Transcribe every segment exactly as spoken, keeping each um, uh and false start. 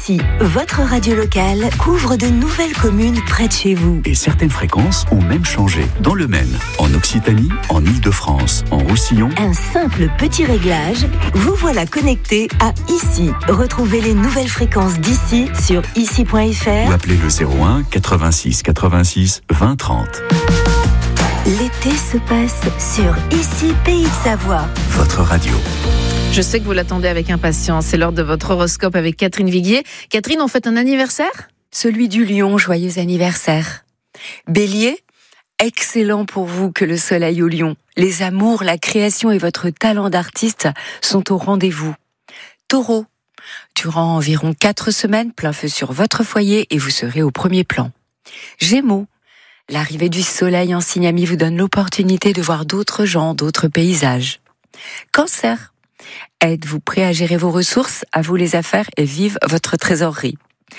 Ici, votre radio locale couvre de nouvelles communes près de chez vous. Et certaines fréquences ont même changé. Dans le Maine, en Occitanie, en Île-de-France, en Roussillon. Un simple petit réglage, vous voilà connecté à Ici. Retrouvez les nouvelles fréquences d'ici sur ici point f r Ou appelez le zéro un quatre-vingt-six quatre-vingt-six vingt trente. L'été se passe sur Ici Pays de Savoie. Votre radio. Je sais que vous l'attendez avec impatience. C'est l'heure de votre horoscope avec Catherine Viguier. Catherine, on fête un anniversaire ? Celui du lion, joyeux anniversaire. Bélier, excellent pour vous que le soleil au lion. Les amours, la création et votre talent d'artiste sont au rendez-vous. Taureau, durant environ quatre semaines, plein feu sur votre foyer et vous serez au premier plan. Gémeaux, l'arrivée du soleil en signe ami vous donne l'opportunité de voir d'autres gens, d'autres paysages. Cancer, êtes-vous prêt à gérer vos ressources, à vous les affaires et vive votre trésorerie.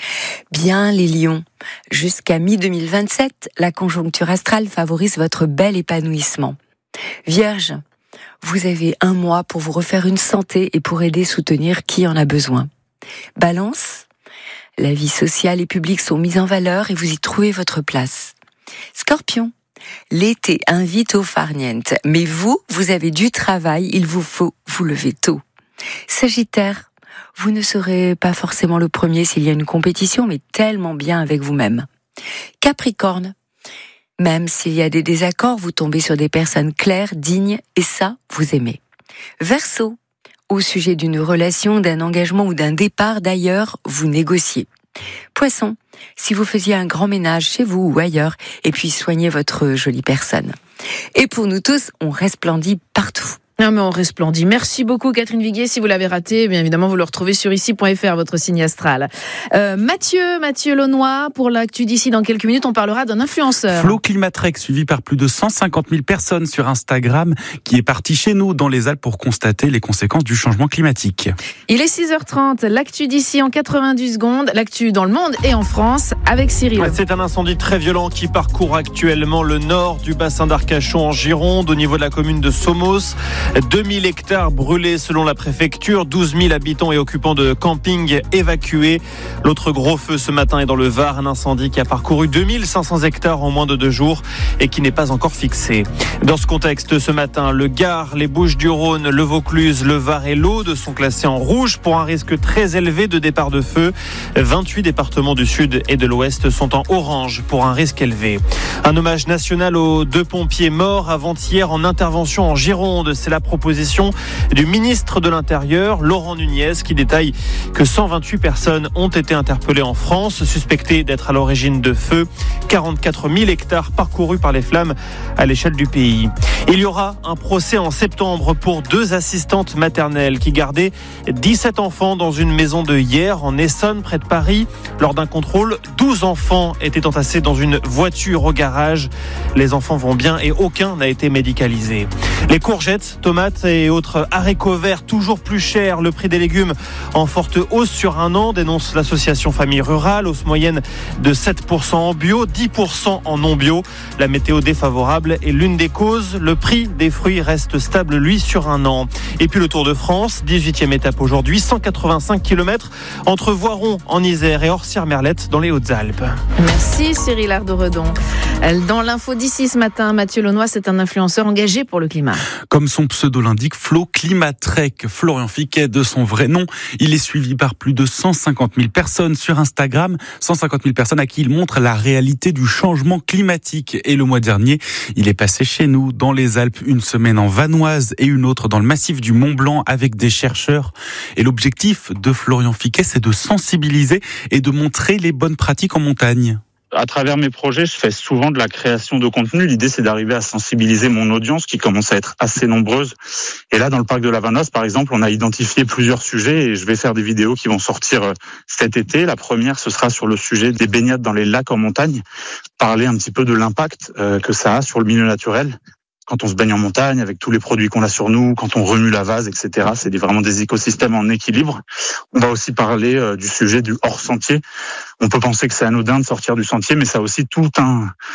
Bien les lions, jusqu'à mi deux mille vingt-sept, la conjoncture astrale favorise votre bel épanouissement. Vierge, vous avez un mois pour vous refaire une santé et pour aider soutenir qui en a besoin. Balance, la vie sociale et publique sont mises en valeur et vous y trouvez votre place. Scorpion, l'été invite au farniente, mais vous, vous avez du travail, il vous faut vous lever tôt. Sagittaire, vous ne serez pas forcément le premier s'il y a une compétition, mais tellement bien avec vous-même. Capricorne, même s'il y a des désaccords, vous tombez sur des personnes claires, dignes, et ça, vous aimez. Verseau, au sujet d'une relation, d'un engagement ou d'un départ d'ailleurs, vous négociez. Poisson, si vous faisiez un grand ménage chez vous ou ailleurs, et puis soignez votre jolie personne. Et pour nous tous, on resplendit partout. Non mais on resplendit. Merci beaucoup Catherine Viguier. Si vous l'avez raté, bien évidemment vous le retrouvez sur ici point f r, votre signe astral. Euh, Mathieu, Mathieu Launois, pour l'actu d'ici dans quelques minutes, on parlera d'un influenceur. Flo Climatrek, suivi par plus de cent cinquante mille personnes sur Instagram, qui est parti chez nous dans les Alpes pour constater les conséquences du changement climatique. Il est six heures trente, l'actu d'ici en quatre-vingt-dix secondes, l'actu dans le monde et en France avec Cyril. C'est un incendie très violent qui parcourt actuellement le nord du bassin d'Arcachon en Gironde, au niveau de la commune de Somos. deux mille hectares brûlés selon la préfecture, douze mille habitants et occupants de camping évacués. L'autre gros feu ce matin est dans le Var, un incendie qui a parcouru deux mille cinq cents hectares en moins de deux jours et qui n'est pas encore fixé. Dans ce contexte, ce matin, le Gard, les Bouches-du-Rhône, le Vaucluse, le Var et l'Aude sont classés en rouge pour un risque très élevé de départ de feu. vingt-huit départements du sud et de l'ouest sont en orange pour un risque élevé. Un hommage national aux deux pompiers morts avant-hier en intervention en Gironde. C'est la proposition du ministre de l'Intérieur, Laurent Nunez, qui détaille que cent vingt-huit personnes ont été interpellées en France, suspectées d'être à l'origine de feux. quarante-quatre mille hectares parcourus par les flammes à l'échelle du pays. Il y aura un procès en septembre pour deux assistantes maternelles qui gardaient dix-sept enfants dans une maison de Hyères, en Essonne, près de Paris. Lors d'un contrôle, douze enfants étaient entassés dans une voiture au garage. Les enfants vont bien et aucun n'a été médicalisé. Les courgettes, tomates et autres haricots verts toujours plus chers. Le prix des légumes en forte hausse sur un an, dénonce l'association Famille Rurale. Hausse moyenne de sept pour cent en bio, dix pour cent en non bio. La météo défavorable est l'une des causes. Le prix des fruits reste stable, lui, sur un an. Et puis le Tour de France, dix-huitième étape aujourd'hui, cent quatre-vingt-cinq kilomètres entre Voiron en Isère et Orsières-Merlette dans les Hautes-Alpes. Merci Cyril Ardoredon. Dans l'info d'ici ce matin, Mathieu Launois, c'est un influenceur engagé pour le climat. Comme son pseudo l'indique, Flo Climatrek, Florian Fiquet de son vrai nom. Il est suivi par plus de cent cinquante mille personnes sur Instagram, cent cinquante mille personnes à qui il montre la réalité du changement climatique. Et le mois dernier, il est passé chez nous dans les Alpes, une semaine en Vanoise et une autre dans le massif du Mont Blanc avec des chercheurs. Et l'objectif de Florian Fiquet, c'est de sensibiliser et de montrer les bonnes pratiques en montagne. À travers mes projets, je fais souvent de la création de contenu. L'idée, c'est d'arriver à sensibiliser mon audience qui commence à être assez nombreuse. Et là, dans le parc de la Vanoise, par exemple, on a identifié plusieurs sujets et je vais faire des vidéos qui vont sortir cet été. La première, ce sera sur le sujet des baignades dans les lacs en montagne. Parler un petit peu de l'impact que ça a sur le milieu naturel. Quand on se baigne en montagne, avec tous les produits qu'on a sur nous, quand on remue la vase, et cetera. C'est vraiment des écosystèmes en équilibre. On va aussi parler euh, du sujet du hors-sentier. On peut penser que c'est anodin de sortir du sentier, mais ça a aussi tout un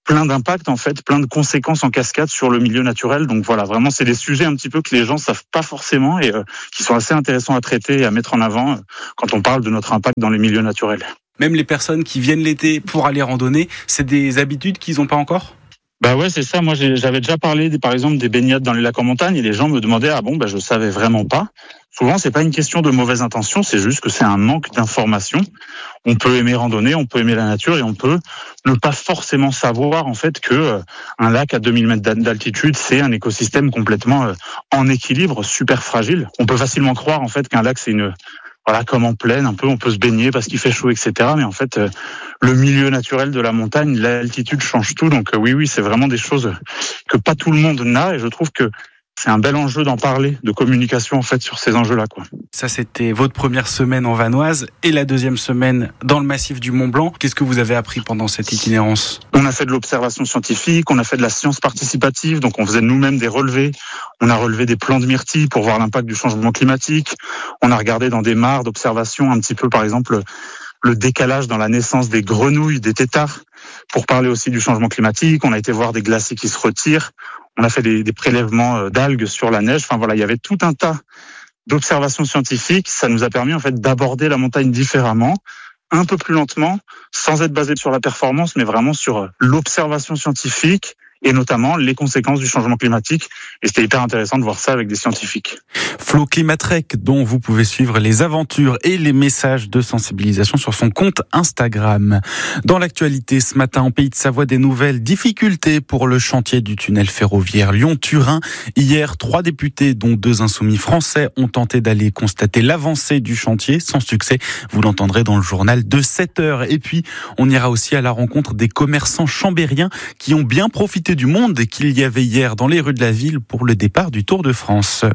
plein d'impacts en fait, plein de conséquences en cascade sur le milieu naturel. Donc voilà, vraiment c'est des sujets un petit peu que les gens savent pas forcément et euh, qui sont assez intéressants à traiter et à mettre en avant euh, quand on parle de notre impact dans les milieux naturels. Même les personnes qui viennent l'été pour aller randonner, c'est des habitudes qu'ils n'ont pas encore ? Bah ouais, c'est ça. Moi, j'avais déjà parlé, des, par exemple, des baignades dans les lacs en montagne et les gens me demandaient ah bon, bah je savais vraiment pas. Souvent, c'est pas une question de mauvaise intention, c'est juste que c'est un manque d'information. On peut aimer randonner, on peut aimer la nature et on peut ne pas forcément savoir en fait que euh, un lac à deux mille mètres d'altitude, c'est un écosystème complètement euh, en équilibre, super fragile. On peut facilement croire en fait qu'un lac c'est une Voilà, comme en plaine, un peu, on peut se baigner parce qu'il fait chaud, et cetera. Mais en fait, euh, le milieu naturel de la montagne, l'altitude change tout. Donc euh, oui, oui, c'est vraiment des choses que pas tout le monde n'a. Et je trouve que c'est un bel enjeu d'en parler, de communication en fait sur ces enjeux-là, quoi. Ça, c'était votre première semaine en Vanoise et la deuxième semaine dans le massif du Mont Blanc. Qu'est-ce que vous avez appris pendant cette itinérance ? On a fait de l'observation scientifique, on a fait de la science participative, donc on faisait nous-mêmes des relevés. On a relevé des plants de myrtille pour voir l'impact du changement climatique. On a regardé dans des mares d'observation un petit peu, par exemple, le décalage dans la naissance des grenouilles, des têtards, pour parler aussi du changement climatique. On a été voir des glaciers qui se retirent. On a fait des, des prélèvements d'algues sur la neige. Enfin voilà, il y avait tout un tas d'observations scientifiques. Ça nous a permis en fait d'aborder la montagne différemment, un peu plus lentement, sans être basé sur la performance, mais vraiment sur l'observation scientifique et notamment les conséquences du changement climatique. Et c'était hyper intéressant de voir ça avec des scientifiques. Flo Climatrek, dont vous pouvez suivre les aventures et les messages de sensibilisation sur son compte Instagram. Dans l'actualité, ce matin, en Pays de Savoie, des nouvelles difficultés pour le chantier du tunnel ferroviaire Lyon-Turin. Hier, trois députés, dont deux insoumis français, ont tenté d'aller constater l'avancée du chantier, sans succès. Vous l'entendrez dans le journal de sept heures. Et puis, on ira aussi à la rencontre des commerçants chambériens qui ont bien profité du monde qu'il y avait hier dans les rues de la ville pour le départ du Tour de France.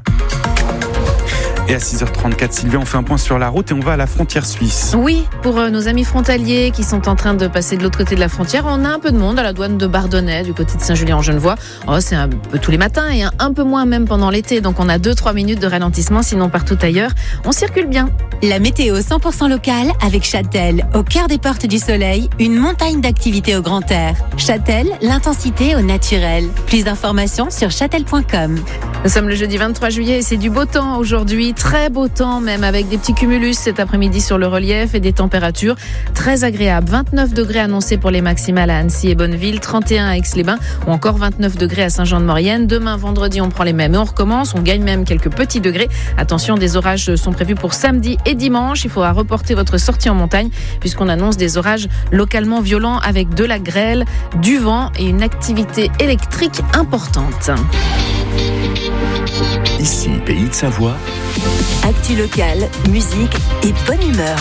Et à six heures trente-quatre, Sylvie, on fait un point sur la route et on va à la frontière suisse. Oui, pour nos amis frontaliers qui sont en train de passer de l'autre côté de la frontière, on a un peu de monde à la douane de Bardonnay, du côté de Saint-Julien-en-Genevois. Oh, c'est un peu tous les matins et un peu moins même pendant l'été. Donc on a deux trois minutes de ralentissement, sinon partout ailleurs, on circule bien. La météo cent pour cent locale avec Châtel, au cœur des portes du soleil, une montagne d'activités au grand air. Châtel, l'intensité au naturel. Plus d'informations sur châtel point com. Nous sommes le jeudi vingt-trois juillet et c'est du beau temps aujourd'hui. Très beau temps même, avec des petits cumulus cet après-midi sur le relief et des températures très agréables. vingt-neuf degrés annoncés pour les maximales à Annecy et Bonneville, trente et un à Aix-les-Bains ou encore vingt-neuf degrés à Saint-Jean-de-Maurienne. Demain, vendredi, on prend les mêmes et on recommence. On gagne même quelques petits degrés. Attention, des orages sont prévus pour samedi et dimanche. Il faudra reporter votre sortie en montagne puisqu'on annonce des orages localement violents avec de la grêle, du vent et une activité électrique importante. Ici, Pays de Savoie. Actu locale, musique et bonne humeur.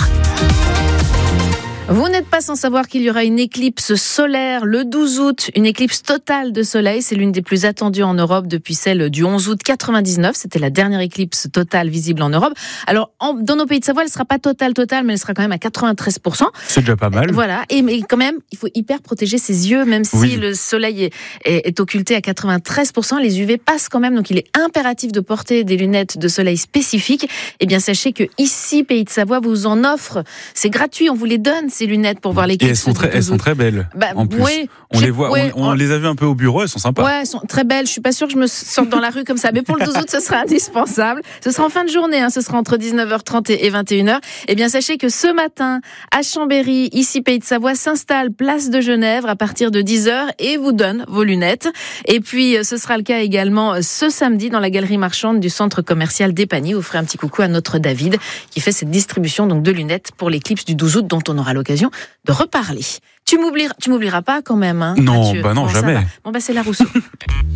Vous n'êtes pas sans savoir qu'il y aura une éclipse solaire le douze août, une éclipse totale de soleil. C'est l'une des plus attendues en Europe depuis celle du onze août quatre-vingt-dix-neuf. C'était la dernière éclipse totale visible en Europe. Alors, en, dans nos pays de Savoie, elle ne sera pas totale, totale, mais elle sera quand même à quatre-vingt-treize pour cent. C'est déjà pas mal. Voilà. Et mais quand même, il faut hyper protéger ses yeux, même si oui. le soleil est, est, est occulté à quatre-vingt-treize pour cent. Les U V passent quand même, donc il est impératif de porter des lunettes de soleil spécifiques. Eh bien, sachez que ici, Pays de Savoie vous en offre. C'est gratuit, on vous les donne, ces lunettes, pour voir l'éclipse. Et elles sont très, elles sont très belles. Bah, en plus, oui, on les voit, oui, on, on les a vues un peu au bureau, elles sont sympas. Ouais, elles sont très belles. Je suis pas sûre que je me sorte dans la rue comme ça, mais pour le douze août, ce sera indispensable. Ce sera en fin de journée, hein, ce sera entre dix-neuf heures trente et vingt et une heures. Eh bien, sachez que ce matin, à Chambéry, ici Pays de Savoie, s'installe place de Genève à partir de dix heures et vous donne vos lunettes. Et puis, ce sera le cas également ce samedi dans la galerie marchande du centre commercial d'Épagny. Vous ferez un petit coucou à notre David qui fait cette distribution donc de lunettes pour l'éclipse du douze août dont on aura l'occasion de reparler. Tu m'oublieras, tu m'oublieras pas quand même, hein, Non, Mathieu. bah non, bon, jamais. Bon, bah c'est la Rousseau.